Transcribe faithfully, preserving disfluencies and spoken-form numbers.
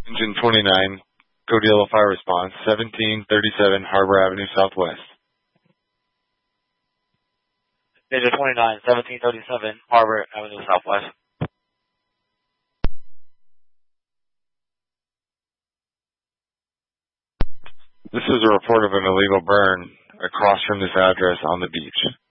Engine twenty-nine, code yellow fire response, seventeen thirty-seven Harbor Avenue Southwest. Engine twenty-nine, seventeen thirty-seven Harbor Avenue Southwest. This is a report of an illegal burn across from this address on the beach.